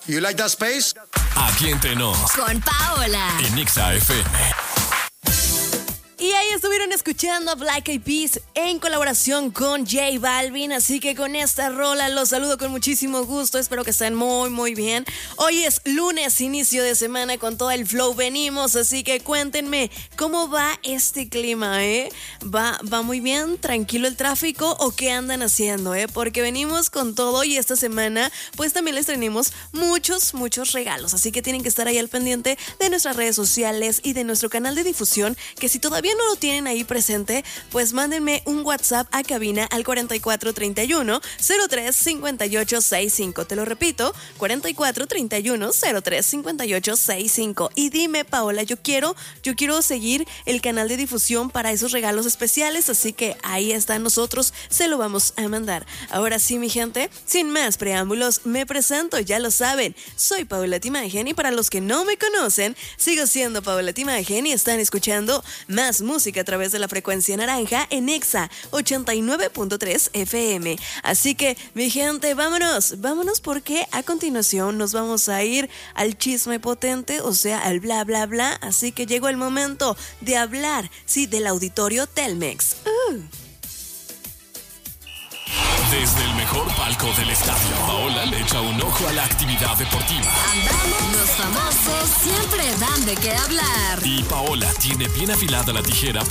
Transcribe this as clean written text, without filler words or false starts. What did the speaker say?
You like that space? Aquí entre nos. Con Paola. En Exa FM. Y ahí estuvieron escuchando a Black Eyed Peas en colaboración con J Balvin. Así que con esta rola los saludo con muchísimo gusto. Espero que estén muy bien. Hoy es lunes, inicio de semana, con todo el flow venimos. Así que cuéntenme, ¿cómo va este clima, ¿Va muy bien? ¿Tranquilo el tráfico? ¿O qué andan haciendo, Porque venimos con todo y esta semana pues también les tenemos muchos regalos. Así que tienen que estar ahí al pendiente de nuestras redes sociales y de nuestro canal de difusión, que si todavía no lo tienen ahí presente, pues mándenme un WhatsApp a cabina al 4431 03 58 65. Te lo repito, 4431 03 58 65. Y dime, Paola, yo quiero seguir el canal de difusión para esos regalos especiales, así que ahí está, nosotros se lo vamos a mandar. Ahora sí, mi gente, sin más preámbulos, me presento, ya lo saben, soy Paola Timagen y para los que no me conocen, sigo siendo Paola Timagen y están escuchando más música a través de la frecuencia naranja en Exa 89.3 FM. Así que, mi gente, vámonos porque a continuación nos vamos a ir al chisme potente, o sea, al bla bla bla. Así que llegó el momento de hablar, sí, del auditorio Telmex. Desde el mejor palco del estadio, Paola le echa un ojo a la actividad deportiva. Andamos, los famosos siempre dan de qué hablar. Y Paola tiene bien afilada la tijera